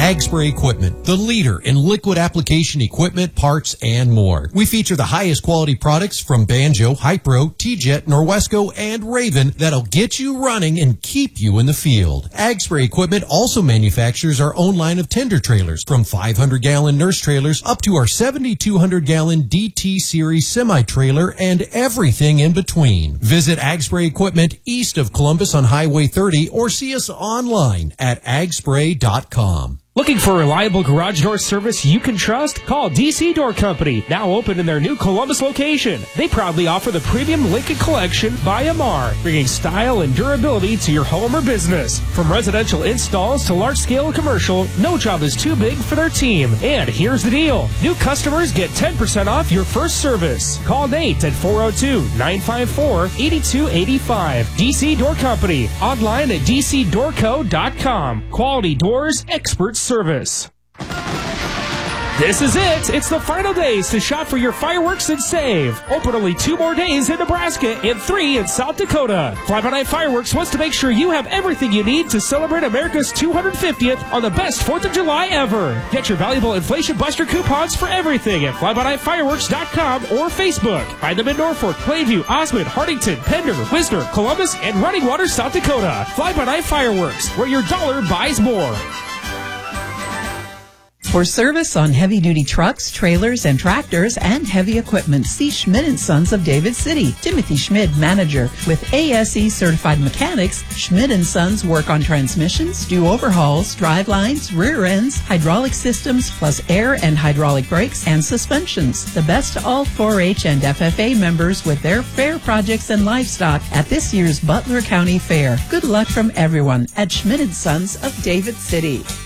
Ag Spray Equipment, the leader in liquid application equipment, parts, and more. We feature the highest quality products from Banjo, Hypro, T-Jet, Norwesco, and Raven that'll get you running and keep you in the field. Ag Spray Equipment also manufactures our own line of tender trailers, from 500-gallon nurse trailers up to our 7,200-gallon DT Series semi-trailer and everything in between. Visit Ag Spray Equipment east of Columbus on Highway 30 or see us online at agspray.com. Looking for reliable garage door service you can trust? Call DC Door Company, now open in their new Columbus location. They proudly offer the premium Lincoln Collection by Amar, bringing style and durability to your home or business. From residential installs to large-scale commercial, no job is too big for their team. And here's the deal. New customers get 10% off your first service. Call Nate at 402-954-8285. DC Door Company, online at dcdoorco.com. Quality doors, expert service. This is it. It's the final days to shop for your fireworks and save. Open only 2 more days in Nebraska and 3 in South Dakota. Fly-By-Night Fireworks wants to make sure you have everything you need to celebrate America's 250th on the best 4th of July ever. Get your valuable Inflation Buster coupons for everything at flybynightfireworks.com or Facebook. Find them in Norfolk, Plainview, Osmond, Hartington, Pender, Wisner, Columbus, and Running Water, South Dakota. Fly-By-Night Fireworks, where your dollar buys more. For service on heavy-duty trucks, trailers, and tractors, and heavy equipment, see Schmidt & Sons of David City. Timothy Schmidt, manager. With ASE certified mechanics, Schmidt & Sons work on transmissions, do overhauls, drivelines, rear ends, hydraulic systems, plus air and hydraulic brakes and suspensions. The best to all 4-H and FFA members with their fair projects and livestock at this year's Butler County Fair. Good luck from everyone at Schmidt & Sons of David City.